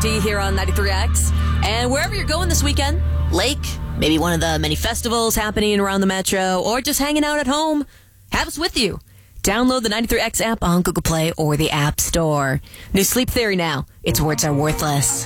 D here on 93X. And wherever you're going this weekend, lake, maybe one of the many festivals happening around the metro, or just hanging out at home, have us with you. Download the 93X app on Google Play or the App Store. New Sleep Theory now. Its words are worthless.